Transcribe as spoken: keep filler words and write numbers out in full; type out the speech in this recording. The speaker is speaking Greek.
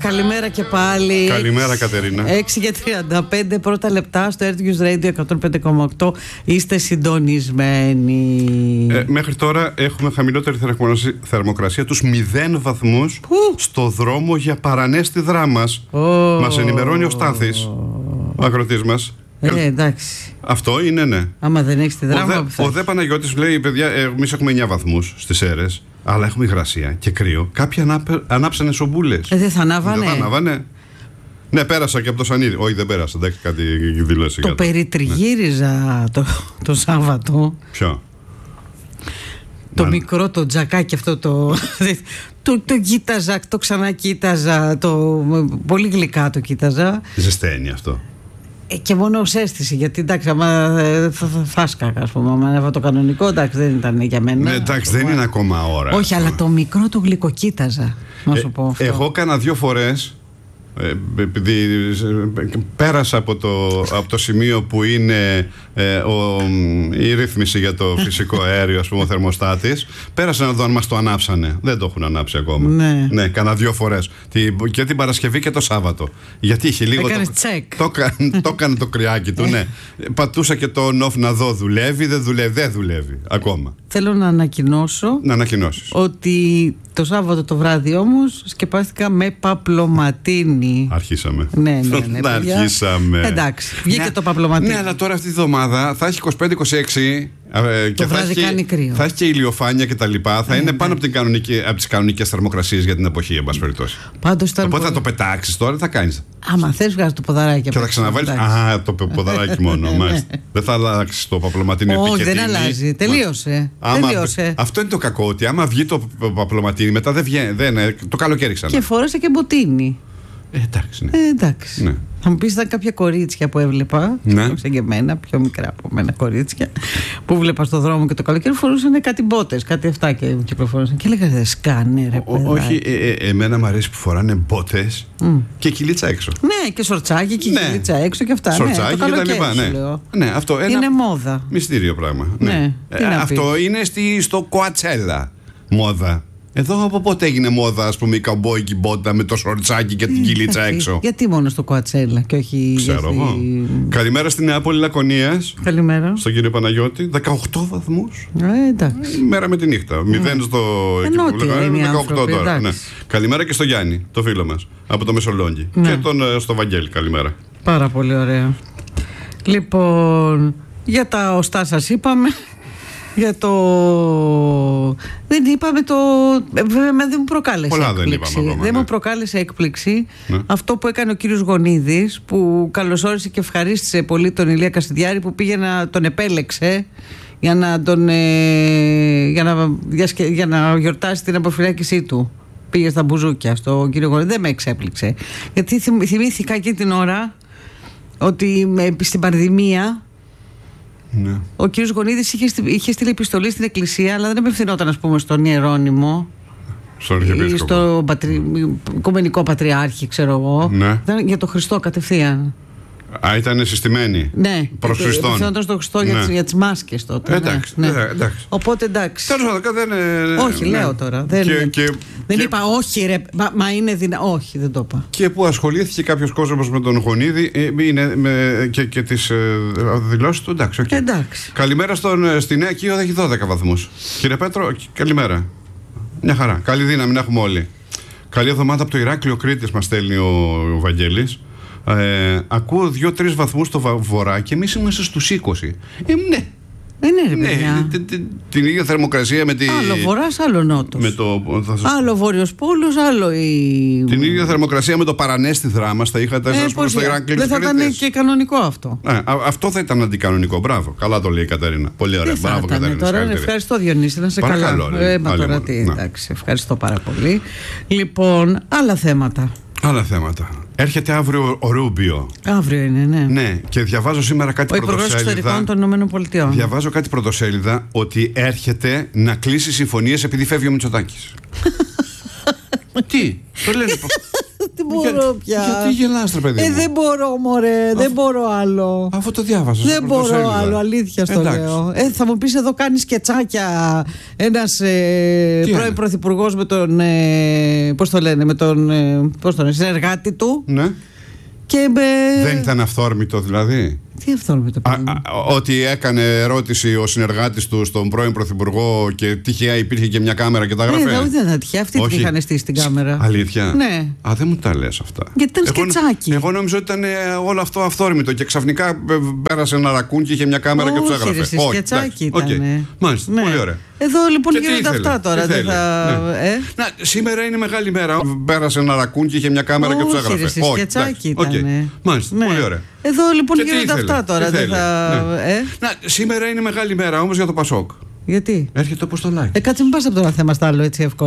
καλημέρα και πάλι. Καλημέρα, Κατερίνα. έξι και τριάντα πέντε πρώτα λεπτά στο Earth News Radio εκατόν πέντε κόμμα οκτώ. Είστε συντονισμένοι. Ε, μέχρι τώρα έχουμε χαμηλότερη θερμοκρασία, τους μηδέν βαθμούς στο δρόμο για Παρανέστη Δράμας. Oh. Μας ενημερώνει ο Στάθης, ο αγροτής μας. Ε, εντάξει. Αυτό είναι, ναι. Άμα δεν έχεις τη Δράμα. Ο Δε, ο Δε Παναγιώτης λέει: παιδιά, εμείς έχουμε εννιά βαθμούς στις Σέρρες, αλλά έχουμε υγρασία και κρύο. Κάποιοι ανάπε, ανάψανε σομπούλες. Ε, δεν θα ανάβανε. Δεν θα ανάβανε. Ναι, πέρασα και από το Σανίδι. Όχι, δεν πέρασα. Εντάξει, κάτι δηλώσει. Το περιτριγύριζα ναι. το, το Σάββατο. Ποιο? Το Μα... μικρό το τζακάκι αυτό το. Το, το κοίταζα, το ξανακοίταζα. Το, πολύ γλυκά το κοίταζα. Ζεσταίνει αυτό. Ε, και μόνο ως αίσθηση, γιατί εντάξει, άμα θα, θα, θα σκάκα, ας πούμε, άμα αυτό το κανονικό, εντάξει, δεν ήταν για μένα. Ναι, εντάξει, δεν είναι ακόμα ώρα. Όχι, αλλά το μικρό το γλυκοκοίταζα, να σου πω αυτό. Ε, εγώ κάνα δύο φορές, ε, επειδή πέρασα από το, από το σημείο που είναι ε, ο, η ρύθμιση για το φυσικό αέριο, ας πούμε, ο θερμοστάτης, πέρασα να δω αν μας το ανάψανε. Δεν το έχουν ανάψει ακόμα. Ναι, ναι κάνα δύο φορές. Και την Παρασκευή και το Σάββατο. Γιατί είχε λίγο. Έκανες το, τσεκ. Το, το, το έκανε το κρυάκι του, ναι. Πατούσα και το on-off να δω, δουλεύει, δεν δουλεύει, δεν δουλεύει ακόμα. Θέλω να ανακοινώσω. Να ανακοινώσεις. Ότι το Σάββατο το βράδυ όμως σκεπάστηκα με παπλωματίνη. Αρχίσαμε. Ναι, ναι, ναι. Να αρχίσαμε. Εντάξει, βγήκε ναι, το παπλωματίνη. Ναι, αλλά τώρα αυτή τη βδομάδα θα έχει είκοσι πέντε είκοσι έξι το και βράδυ θα, κάνει έχει, κρύο. θα έχει και ηλιοφάνεια και τα λοιπά. Θα ε, είναι ναι. πάνω από, την κανονική, από τις κανονικές θερμοκρασίες για την εποχή, εν πάση περιπτώσει. Πάντως ήταν. Οπότε πολύ... θα το πετάξεις τώρα, τι θα κάνεις? Άμα θες, βγάζεις το ποδαράκι. Και θα ξαναβάλεις. Α, το ποδαράκι μόνο. Δεν θα αλλάξει το παπλωματίνι. Όχι, δεν αλλάζει. Τελείωσε. Τελείωσε. Αυτό είναι το κακό, ότι άμα βγει το παπλωματίνι, μετά δεν βγαίνει. Το καλοκαίρι ξανά. Και φόρεσε και μποτίνι. Ε, εντάξει, ναι. Ε, εντάξει. Ναι. Θα μου πεις, ήταν κάποια κορίτσια που έβλεπα, ναι. όχι και εμένα, πιο μικρά από μένα κορίτσια, που βλέπα στο δρόμο και το καλοκαίρι φορούσαν κάτι μπότες, κάτι αυτά και κυκλοφορούσαν. Και έλεγα, δεν σκάνε, ρε παιδάκι. Όχι, ε, ε, εμένα μου αρέσει που φοράνε μπότες mm. και κυλίτσα έξω. Ναι, και σορτσάκι και ναι. κυλίτσα έξω και αυτά. Σορτσάκι ναι, και τα λοιπά. Ναι. Ναι, αυτό ένα είναι μόδα. Μυστήριο πράγμα. Ναι. Ναι. Ε, αυτό είναι στη, στο Κοατσέλα μόδα. Εδώ από πότε έγινε μόδα, ας πούμε, η καμπόικη μπότα με το σορτσάκι και την κυλίτσα έξω? Γιατί μόνο στο Κοατσέλα και όχι. Ξέρω εγώ. Στη... Καλημέρα στην Νεάπολη Λακωνίας. Καλημέρα. Στον κύριο Παναγιώτη. δεκαοκτώ βαθμούς. Ε, εντάξει. Μέρα με τη νύχτα. μηδέν στο. δεκαοκτώ τώρα. Ναι. Καλημέρα και στο Γιάννη, το φίλο μας, από το Μεσολόγγι. Ναι. Και τον στο Βαγγέλη, καλημέρα. Πάρα πολύ ωραία. Λοιπόν, για τα οστά σας είπαμε. Για το. Δεν είπαμε το. Βέβαια, δεν μου προκάλεσε Πολλά έκπληξη. Δεν, είπαμε ακόμα, δεν ναι. μου προκάλεσε έκπληξη ναι. αυτό που έκανε ο κύριος Γονίδης, που καλωσόρισε και ευχαρίστησε πολύ τον Ηλία Κασιδιάρη, που πήγε να τον επέλεξε για να, τον, ε, για να, για να γιορτάσει την αποφυλάκησή του. Πήγε στα μπουζούκια στον κύριο Γονίδη. Δεν με εξέπληξε. Γιατί θυμήθηκα εκεί την ώρα ότι στην πανδημία. Ναι. Ο κύριος Γονίδης είχε, είχε στείλει επιστολή στην εκκλησία, αλλά δεν απευθυνόταν, ας πούμε, στον Ιερώνυμο ή στο πατρι... Οικουμενικό Πατριάρχη, ξέρω εγώ. Ναι. Για τον Χριστό κατευθείαν. Α, ήταν συστημένη. Ναι, προς Χριστόν. Απευθυνόταν στον Χριστό ναι. για, τις, για τις μάσκες τότε. Εντάξει, ναι. Ναι, εντάξει. Οπότε εντάξει. Τέλος πάντων, δεν. Όχι, ναι. λέω τώρα. Δεν, και, και, δεν και... είπα όχι, ρε. Μα, μα είναι δυνατό. Όχι, δεν το είπα. Και που ασχολήθηκε κάποιος κόσμος με τον Γονίδη είναι, με, και, και τις ε, δηλώσεις του. Εντάξει, okay. εντάξει. Καλημέρα στον, στη Νέα Κίω, έχει δώδεκα βαθμούς. Κύριε Πέτρο, καλημέρα. Μια χαρά. Καλή δύναμη να έχουμε όλοι. Καλή εβδομάδα από το Ηράκλειο Κρήτης μας στέλνει ο, ο Βαγγέλης. Ε, ακούω δύο τρεις βαθμούς στο βορρά και εμείς είμαστε στους είκοσι. Ε, ναι. Δεν είναι, ρε παιδιά. Ναι, την, την, την ίδια θερμοκρασία με τη. Άλλο βορράς, άλλο νότος. Με το, σας... Άλλο βόρειος πόλος, άλλο η. Την ίδια θερμοκρασία με το Παρανέστη Δράμας θα είχατε ε, πούμε, στο Ηράκλειο. Δεν θα ήταν και κανονικό αυτό. Ε, α, αυτό θα ήταν αντικανονικό. Μπράβο. Καλά το λέει η Κατερίνα. Πολύ ωραία. Μπράβο, Κατερίνα. Τώρα, ευχαριστώ, Διονύση. Να σε Παρακαλώ, καλά. Ε, μα τώρα τι. Εντάξει, ευχαριστώ πάρα πολύ. Λοιπόν, άλλα θέματα. Άλλα θέματα. Έρχεται αύριο ο Ρούμπιο. Αύριο είναι, ναι. Ναι, και διαβάζω σήμερα κάτι ο πρωτοσέλιδα. Ο Υπουργός Εξωτερικών των ΗΠΑ. Διαβάζω κάτι πρωτοσέλιδα ότι έρχεται να κλείσει συμφωνίες επειδή φεύγει ο Μητσοτάκης. Τι, το λένε. Τι μπορώ πια. Γιατί γελάς, ρε παιδί μου? Ε, δεν μπορώ, μωρέ, δεν μπορώ άλλο. Αφού το διάβασα. Δεν μπορώ άλλο, αλήθεια στο λέω. Ε, θα μου πεις εδώ κάνει σκετσάκια ένας ε, πρώην πρωθυπουργός με τον. Ε, πώς το λένε, με τον. Ε, πώς το λένε, συνεργάτη του. Ναι. Και με... Δεν ήταν αυθόρμητο δηλαδή? Τι αυθόρμητο παιδί? Ότι έκανε ερώτηση ο συνεργάτης του στον πρώην πρωθυπουργό και τυχαία υπήρχε και μια κάμερα και τα γράφε. Ναι, δεν ήταν τυχαία. Αυτοί την είχαν στήσει την κάμερα. Αλήθεια? Ναι. Α, δεν μου τα λες αυτά. Γιατί ήταν εγώ, σκετσάκι. Εγώ νόμιζα ότι ήταν όλο αυτό αυθόρμητο και ξαφνικά πέρασε ένα ρακούν και είχε μια κάμερα όχι, και του έγραφε. Όχι, σκετσάκι ήταν. Okay. Μάλιστα, ναι. Πολύ ωραία. Εδώ λοιπόν και γίνονται αυτά τώρα. Δεν θα... ναι. ε? Να, σήμερα είναι μεγάλη μέρα. Πέρασε ένα ρακούν και είχε μια κάμερα όχι, και του έγραφε. Όχι, σκετσάκι ήταν. Okay. Μάλιστα, ναι. Πολύ ωραία. Εδώ λοιπόν και γίνονται αυτά τώρα. Δεν θα... ναι. ε? Να, σήμερα είναι μεγάλη μέρα όμως για το Πασόκ. Γιατί? Έρχεται το Αποστολάκι. Ε, κάτσε μην πας από το ένα θέμα στο άλλο έτσι εύκολα.